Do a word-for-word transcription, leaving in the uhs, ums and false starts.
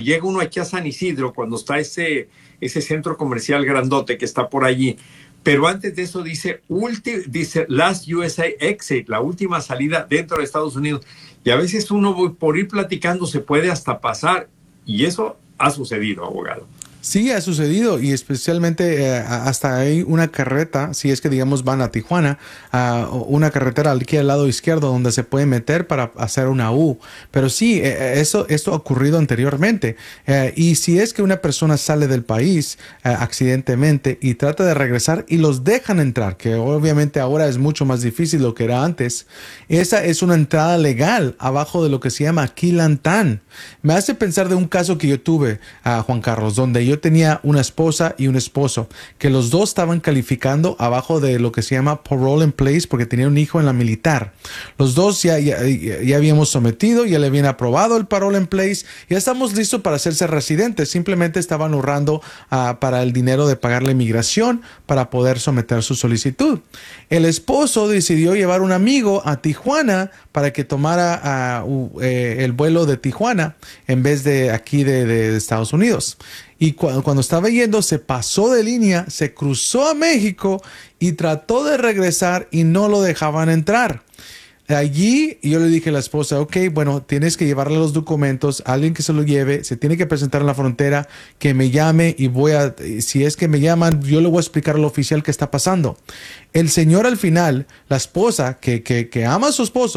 llega uno aquí a San Isidro, cuando está ese, ese centro comercial grandote que está por allí, pero antes de eso dice, ulti, dice Last U S A Exit, la última salida dentro de Estados Unidos. Y a veces uno por ir platicando se puede hasta pasar. Y eso ha sucedido, abogado. Sí, ha sucedido, y especialmente eh, hasta hay una carreta, si es que digamos van a Tijuana, uh, una carretera aquí al lado izquierdo donde se puede meter para hacer una U. Pero sí, eh, eso, esto ha ocurrido anteriormente. Eh, y si es que una persona sale del país eh, accidentalmente y trata de regresar y los dejan entrar, que obviamente ahora es mucho más difícil de lo que era antes, esa es una entrada legal abajo de lo que se llama Quilantán. Me hace pensar de un caso que yo tuve, uh, Juan Carlos, donde yo tenía una esposa y un esposo, que los dos estaban calificando abajo de lo que se llama parole in place porque tenían un hijo en la militar. Los dos ya, ya, ya habíamos sometido, ya le habían aprobado el parole in place, ya estamos listos para hacerse residentes, simplemente estaban ahorrando uh, para el dinero de pagar la inmigración para poder someter su solicitud. El esposo decidió llevar un amigo a Tijuana para que tomara uh, uh, eh, el vuelo de Tijuana en vez de aquí de, de Estados Unidos. Y cu- cuando estaba yendo se pasó de línea, se cruzó a México y trató de regresar y no lo dejaban entrar. Allí yo le dije a la esposa, ok, bueno, tienes que llevarle los documentos, alguien que se lo lleve, se tiene que presentar en la frontera, que me llame y voy a, si es que me llaman, yo le voy a explicar al oficial qué está pasando. El señor al final, la esposa que, que, que ama a su esposo,